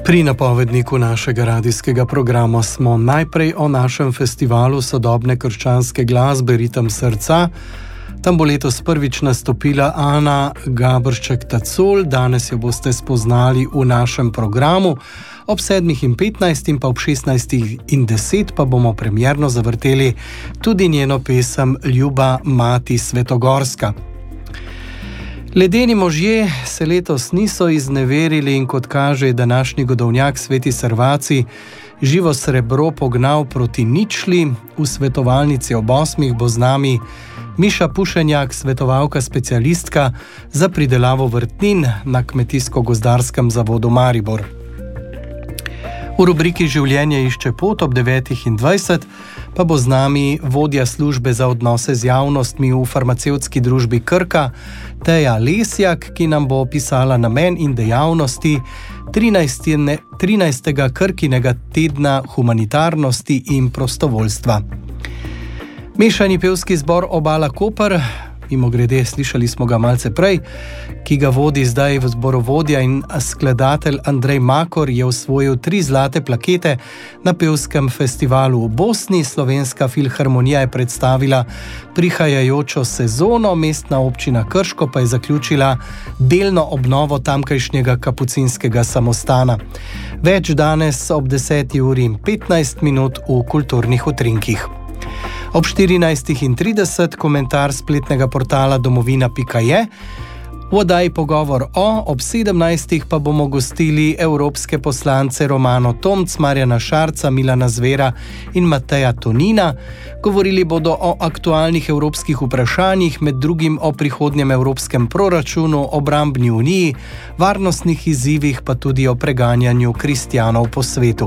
Pri napovedniku našega radijskega programa smo najprej o našem festivalu sodobne krščanske glasbe Ritem srca. Tam bo letos prvič nastopila Ana Gabršček-Tacul, danes jo boste spoznali v našem programu. Ob 7:15 in pa ob 16:10 pa bomo premierno zavrteli tudi njeno pesem Ljuba mati Svetogorska. Ledeni možje se letos niso izneverili in kot kaže je današnji godovnjak Sveti Servacij živo srebro pognal proti ničli. V svetovalnici ob 8 bo z nami Miša Pušenjak, svetovalka specialistka za pridelavo vrtnin na Kmetijsko-gozdarskem zavodu Maribor. V rubriki Življenje išče pot ob 9:20 pa bo z nami vodja službe za odnose z javnostmi v farmacevtski družbi Krka, Teja Lesjak, ki nam bo opisala namen in dejavnosti 13. Krkinega tedna humanitarnosti in prostovoljstva. Mešani pevski zbor Obala Koper, mimogrede slišali smo ga malce prej, ki ga vodi zdaj v zborovodja in skladatelj Andrej Makor, je osvojil 3 zlate plakete na pevskem festivalu v Bosni. Slovenska filharmonija je predstavila prihajajočo sezono, mestna občina Krško pa je zaključila delno obnovo tamkajšnjega kapucinskega samostana. Več danes ob 10:15 v kulturnih utrinkih. Ob 14:30 komentar spletnega portala domovina.je, v oddaji Pogovor ob 17 pa bomo gostili evropske poslance Romano Tomc, Marjana Šarca, Milana Zvera in Mateja Tonina. Govorili bodo o aktualnih evropskih vprašanjih, med drugim o prihodnjem evropskem proračunu, obrambni uniji, varnostnih izzivih pa tudi o preganjanju kristjanov po svetu.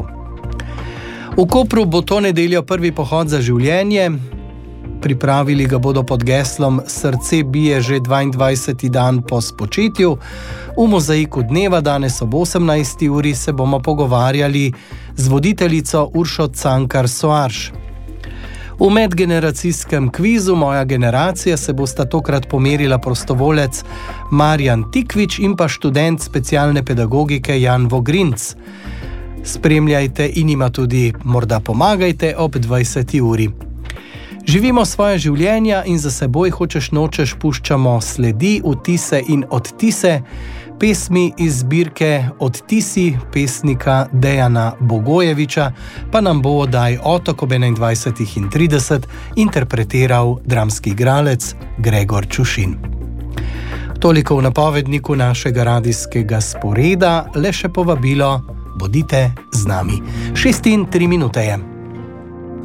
V Kopru bo to nedeljo prvi pohod za življenje. Pripravili ga bodo pod geslom Srce bije že 22. dan po spočetju. V mozaiku dneva danes ob 18. uri se bomo pogovarjali z voditeljico Uršo Cankar Soarš. V medgeneracijskem kvizu Moja generacija se bosta tokrat pomerila prostovolec Marjan Tikvič in pa študent specialne pedagogike Jan Vogrinc. Spremljajte in ima tudi morda pomagajte ob 20. uri. Živimo svoje življenja in za seboj hočeš nočeš puščamo sledi, vtise in odtise, pesmi iz zbirke Odtisi pesnika Dejana Bogojeviča pa nam bo oddaj Otok ob 21:30 interpretiral dramski igralec Gregor Čušin. Toliko v napovedniku našega radijskega sporeda, le še povabilo, bodite z nami. 6:03 je.